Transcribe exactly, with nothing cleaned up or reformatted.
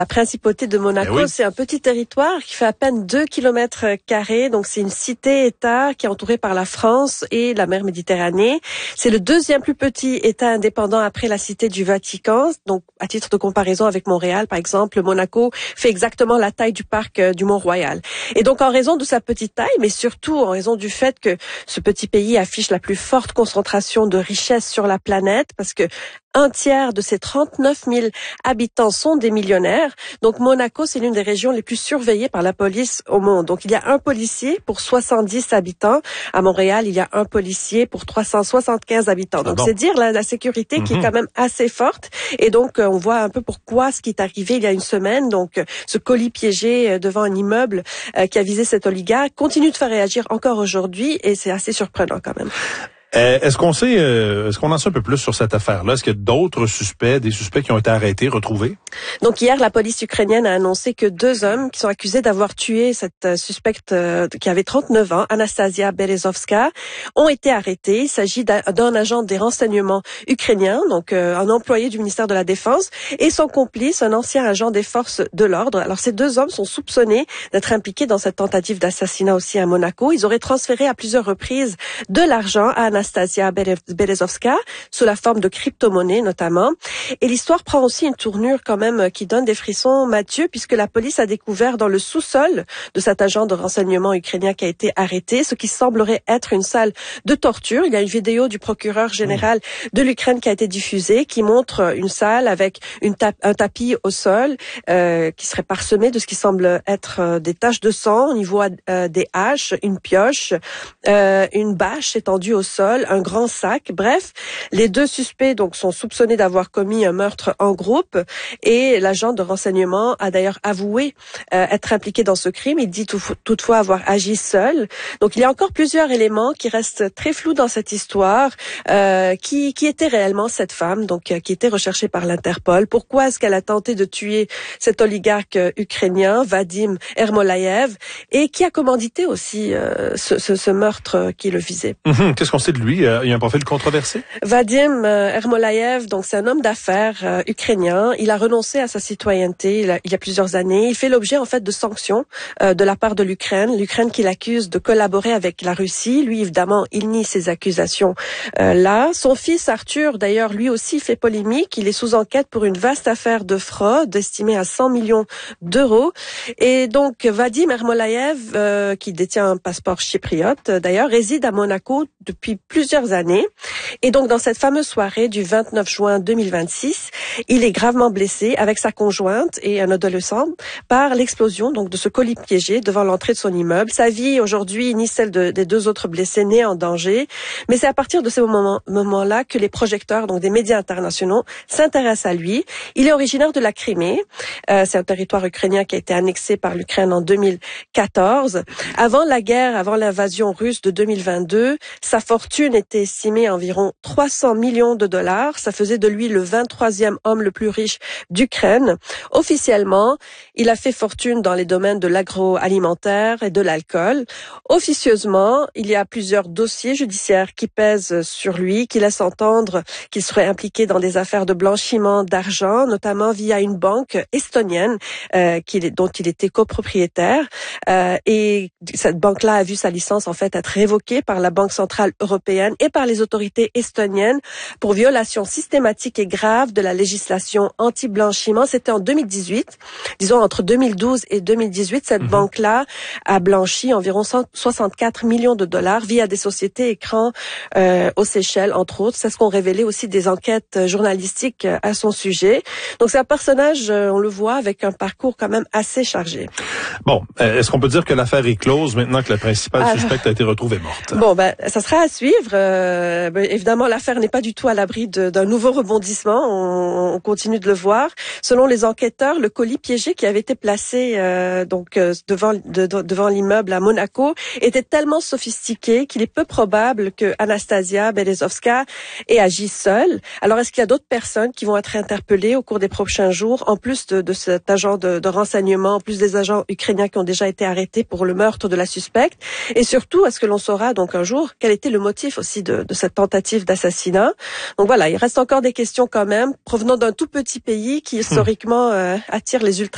La principauté de Monaco, oui. c'est un petit territoire qui fait à peine deux kilomètres carrés. Donc, c'est une cité-État qui est entourée par la France et la mer Méditerranée. C'est le deuxième plus petit État indépendant après la cité du Vatican. Donc, à titre de comparaison avec Montréal, par exemple, Monaco fait exactement la taille du parc du Mont-Royal. Et donc, en raison de sa petite taille, mais surtout en raison du fait que ce petit pays affiche la plus forte concentration de richesses sur la planète, parce que un tiers de ses trente-neuf mille habitants sont des millionnaires. Donc, Monaco, c'est l'une des régions les plus surveillées par la police au monde. Donc, il y a un policier pour soixante-dix habitants. À Montréal, il y a un policier pour trois cent soixante-quinze habitants. Donc, ah bon. C'est dire la, la sécurité mm-hmm. qui est quand même assez forte. Et donc, on voit un peu pourquoi ce qui est arrivé il y a une semaine. Donc, ce colis piégé devant un immeuble euh, qui a visé cet oligarque continue de faire réagir encore aujourd'hui. Et c'est assez surprenant quand même. Euh, est-ce qu'on sait, euh, est-ce qu'on en sait un peu plus sur cette affaire-là? Est-ce qu'il y a d'autres suspects, des suspects qui ont été arrêtés, retrouvés? Donc hier, la police ukrainienne a annoncé que deux hommes qui sont accusés d'avoir tué cette suspecte euh, qui avait trente-neuf ans, Anastasia Berezovska, ont été arrêtés. Il s'agit d'un agent des renseignements ukrainiens, donc euh, un employé du ministère de la Défense, et son complice, un ancien agent des forces de l'ordre. Alors ces deux hommes sont soupçonnés d'être impliqués dans cette tentative d'assassinat aussi à Monaco. Ils auraient transféré à plusieurs reprises de l'argent à Anastasia Anastasia Berezovska, sous la forme de crypto-monnaie notamment. Et l'histoire prend aussi une tournure quand même qui donne des frissons, Mathieu, puisque la police a découvert dans le sous-sol de cet agent de renseignement ukrainien qui a été arrêté ce qui semblerait être une salle de torture. Il y a une vidéo du procureur général de l'Ukraine qui a été diffusée, qui montre une salle avec une tap- un tapis au sol euh, qui serait parsemé de ce qui semble être euh, des taches de sang. On y voit euh, des haches, une pioche, euh, une bâche étendue au sol, un grand sac. Bref, les deux suspects donc sont soupçonnés d'avoir commis un meurtre en groupe et l'agent de renseignement a d'ailleurs avoué euh, être impliqué dans ce crime. Il dit tout, toutefois avoir agi seul. Donc il y a encore plusieurs éléments qui restent très flous dans cette histoire. Euh, qui, qui était réellement cette femme, donc euh, qui était recherchée par l'Interpol? Pourquoi est-ce qu'elle a tenté de tuer cet oligarque euh, ukrainien, Vadim Ermolaev, et qui a commandité aussi euh, ce, ce, ce meurtre euh, qui le visait? Mmh, qu'est-ce qu'on sait de lui? Il y a un profil controversé? Vadim euh, Ermolaev, donc c'est un homme d'affaires euh, ukrainien. Il a renoncé à sa citoyenneté il, a, il y a plusieurs années. Il fait l'objet en fait de sanctions euh, de la part de l'Ukraine. L'Ukraine qui l'accuse de collaborer avec la Russie. Lui, évidemment, il nie ces accusations euh, là. Son fils Arthur, d'ailleurs, lui aussi fait polémique. Il est sous enquête pour une vaste affaire de fraude estimée à cent millions d'euros. Et donc Vadim Ermolaev, euh, qui détient un passeport chypriote, d'ailleurs, réside à Monaco depuis plusieurs années. Et donc, dans cette fameuse soirée du vingt-neuf juin deux mille vingt-six, il est gravement blessé avec sa conjointe et un adolescent par l'explosion donc de ce colis piégé devant l'entrée de son immeuble. Sa vie aujourd'hui, ni celle de, des deux autres blessés, n'est en danger. Mais c'est à partir de ce moment, moment-là que les projecteurs, donc des médias internationaux, s'intéressent à lui. Il est originaire de la Crimée. Euh, c'est un territoire ukrainien qui a été annexé par l'Ukraine en deux mille quatorze. Avant la guerre, avant l'invasion russe de deux mille vingt-deux, sa fortune était estimée à environ trois cents millions de dollars. Ça faisait de lui le vingt-troisième homme le plus riche d'Ukraine. Officiellement, il a fait fortune dans les domaines de l'agroalimentaire et de l'alcool. Officieusement, il y a plusieurs dossiers judiciaires qui pèsent sur lui, qui laissent entendre qu'il serait impliqué dans des affaires de blanchiment d'argent, notamment via une banque estonienne euh, qu'il, dont il était copropriétaire. Euh, et cette banque-là a vu sa licence en fait être révoquée par la Banque centrale européenne et par les autorités estoniennes pour violation systématique et grave de la législation anti-blanchiment. C'était en deux mille dix-huit. Disons, entre deux mille douze et deux mille dix-huit, cette mmh. banque-là a blanchi environ cent soixante-quatre millions de dollars via des sociétés écrans euh, aux Seychelles, entre autres. C'est ce qu'ont révélé aussi des enquêtes journalistiques à son sujet. Donc, c'est un personnage, on le voit, avec un parcours quand même assez chargé. Bon, est-ce qu'on peut dire que l'affaire est close maintenant que la principale Alors, suspecte a été retrouvée morte? Bon, ben, ça sera à suivre. Euh, ben, évidemment, l'affaire n'est pas du tout à l'abri de, d'un nouveau rebondissement. On, on continue de le voir. Selon les enquêteurs, le colis piégé qui avait été placé euh, donc euh, devant de, de, devant l'immeuble à Monaco était tellement sophistiqué qu'il est peu probable que Anastasia Berezovska ait agi seule. Alors, est-ce qu'il y a d'autres personnes qui vont être interpellées au cours des prochains jours, en plus de, de cet agent de, de renseignement, en plus des agents ukrainiens qui ont déjà été arrêtés pour le meurtre de la suspecte? Et surtout, est-ce que l'on saura donc un jour quel était le motif aussi de, de cette tentative d'assassinat? Donc voilà, il reste encore des questions quand même provenant d'un tout petit pays qui historiquement euh, attire les ultra